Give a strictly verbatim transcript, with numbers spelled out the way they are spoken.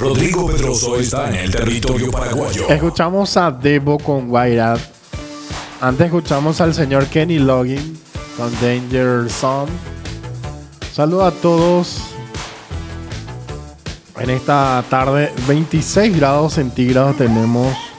Rodrigo Pedroso está en el territorio paraguayo. Escuchamos a Debo con Wairat. Antes escuchamos al señor Kenny Loggins con Danger Zone. Saludos a todos. En esta tarde, veintiséis grados centígrados tenemos.